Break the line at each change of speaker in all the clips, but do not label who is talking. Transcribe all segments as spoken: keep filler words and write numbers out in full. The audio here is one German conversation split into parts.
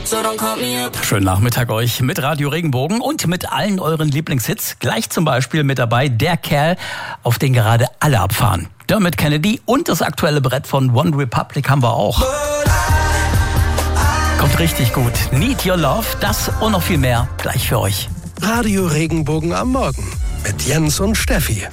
Schönen Nachmittag euch mit Radio Regenbogen und mit allen euren Lieblingshits. Gleich zum Beispiel mit dabei der Kerl, auf den gerade alle abfahren. Dermot Kennedy und das aktuelle Brett von One Republic haben wir auch. Kommt richtig gut. Need Your Love, das und noch viel mehr gleich für euch.
Radio Regenbogen am Morgen mit Jens und Steffi.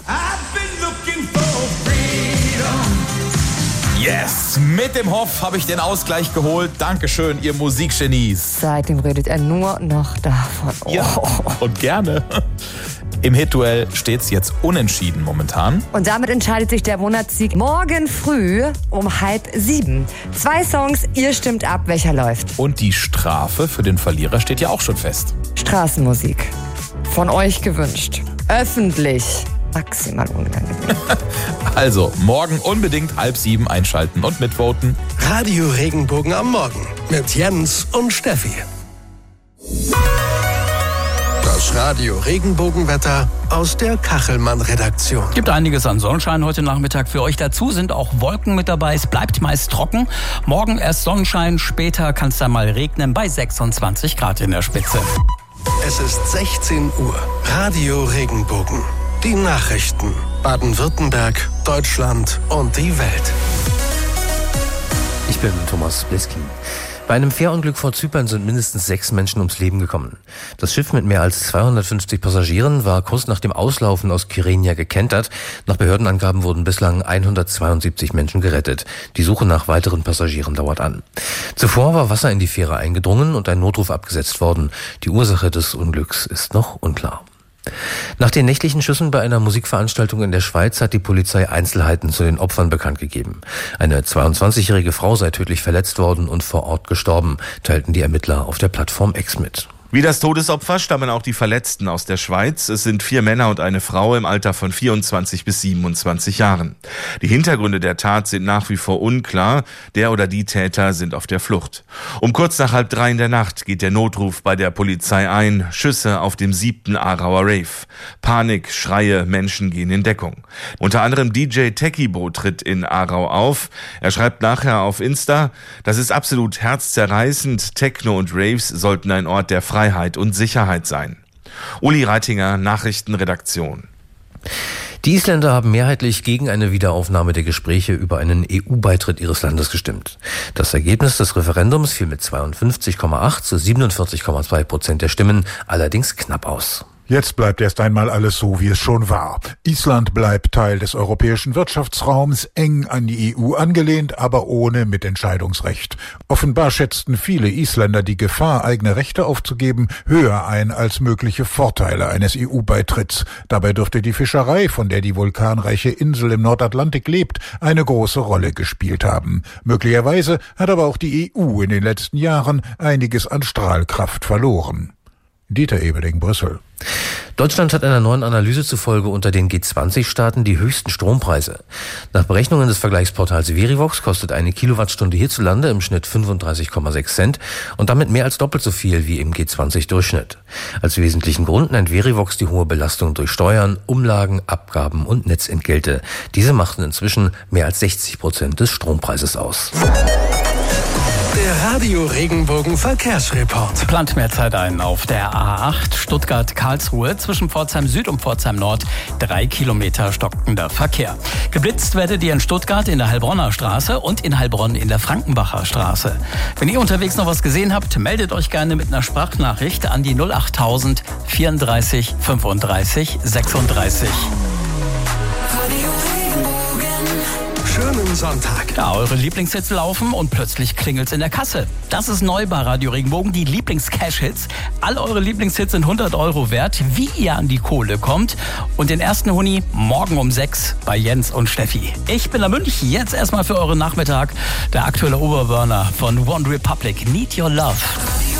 Yes, mit dem Hoff habe ich den Ausgleich geholt. Dankeschön, ihr Musikgenies.
Seitdem redet er nur noch davon. Oh.
Ja, und gerne. Im Hit-Duell steht's jetzt unentschieden momentan.
Und damit entscheidet sich der Monatssieg morgen früh um halb sieben. Zwei Songs, ihr stimmt ab, welcher läuft.
Und die Strafe für den Verlierer steht ja auch schon fest.
Straßenmusik. Von euch gewünscht. Öffentlich. Maximal unangenehm.
Also, morgen unbedingt halb sieben einschalten und mitvoten.
Radio Regenbogen am Morgen mit Jens und Steffi. Das Radio Regenbogenwetter aus der Kachelmann-Redaktion.
Gibt einiges an Sonnenschein heute Nachmittag für euch. Dazu sind auch Wolken mit dabei. Es bleibt meist trocken. Morgen erst Sonnenschein, später kann es dann mal regnen bei sechsundzwanzig Grad in der Spitze.
Es ist sechzehn Uhr. Radio Regenbogen. Die Nachrichten. Baden-Württemberg, Deutschland und die Welt.
Ich bin Thomas Bliskin. Bei einem Fährunglück vor Zypern sind mindestens sechs Menschen ums Leben gekommen. Das Schiff mit mehr als zweihundertfünfzig Passagieren war kurz nach dem Auslaufen aus Kyrenia gekentert. Nach Behördenangaben wurden bislang hundertzweiundsiebzig Menschen gerettet. Die Suche nach weiteren Passagieren dauert an. Zuvor war Wasser in die Fähre eingedrungen und ein Notruf abgesetzt worden. Die Ursache des Unglücks ist noch unklar. Nach den nächtlichen Schüssen bei einer Musikveranstaltung in der Schweiz hat die Polizei Einzelheiten zu den Opfern bekannt gegeben. Eine zweiundzwanzigjährige Frau sei tödlich verletzt worden und vor Ort gestorben, teilten die Ermittler auf der Plattform X mit.
Wie das Todesopfer stammen auch die Verletzten aus der Schweiz. Es sind vier Männer und eine Frau im Alter von vierundzwanzig bis siebenundzwanzig Jahren. Die Hintergründe der Tat sind nach wie vor unklar. Der oder die Täter sind auf der Flucht. Um kurz nach halb drei in der Nacht geht der Notruf bei der Polizei ein. Schüsse auf dem siebten Aarauer Rave. Panik, Schreie, Menschen gehen in Deckung. Unter anderem D J Techibo tritt in Aarau auf. Er schreibt nachher auf Insta: Das ist absolut herzzerreißend. Techno und Raves sollten ein Ort der Freiheit Freiheit und Sicherheit sein. Uli Reitinger, Nachrichtenredaktion.
Die Isländer haben mehrheitlich gegen eine Wiederaufnahme der Gespräche über einen E U-Beitritt ihres Landes gestimmt. Das Ergebnis des Referendums fiel mit zweiundfünfzig Komma acht zu siebenundvierzig Komma zwei Prozent der Stimmen allerdings knapp aus.
Jetzt bleibt erst einmal alles so, wie es schon war. Island bleibt Teil des europäischen Wirtschaftsraums, eng an die E U angelehnt, aber ohne Mitentscheidungsrecht. Offenbar schätzten viele Isländer die Gefahr, eigene Rechte aufzugeben, höher ein als mögliche Vorteile eines E U-Beitritts. Dabei dürfte die Fischerei, von der die vulkanreiche Insel im Nordatlantik lebt, eine große Rolle gespielt haben. Möglicherweise hat aber auch die E U in den letzten Jahren einiges an Strahlkraft verloren. Dieter Ebeling, Brüssel.
Deutschland hat einer neuen Analyse zufolge unter den G zwanzig Staaten die höchsten Strompreise. Nach Berechnungen des Vergleichsportals Verivox kostet eine Kilowattstunde hierzulande im Schnitt fünfunddreißig Komma sechs Cent und damit mehr als doppelt so viel wie im G zwanzig Durchschnitt. Als wesentlichen Grund nennt Verivox die hohe Belastung durch Steuern, Umlagen, Abgaben und Netzentgelte. Diese machten inzwischen mehr als sechzig Prozent des Strompreises aus.
Der Radio Regenbogen Verkehrsreport.
Plant mehr Zeit ein auf der A acht Stuttgart-Karlsruhe zwischen Pforzheim Süd und Pforzheim Nord. Drei Kilometer stockender Verkehr. Geblitzt werdet ihr in Stuttgart in der Heilbronner Straße und in Heilbronn in der Frankenbacher Straße. Wenn ihr unterwegs noch was gesehen habt, meldet euch gerne mit einer Sprachnachricht an die null achttausend vierunddreißig fünfunddreißig sechsunddreißig.
Schönen Sonntag.
Ja, eure Lieblingshits laufen und plötzlich klingelt's in der Kasse. Das ist neu bei Radio Regenbogen, die Lieblings-Cash-Hits. Alle eure Lieblingshits sind hundert Euro wert, wie ihr an die Kohle kommt. Und den ersten Huni morgen um sechs bei Jens und Steffi. Ich bin der Münch, jetzt erstmal für euren Nachmittag der aktuelle Oberburner von One Republic, Need Your Love.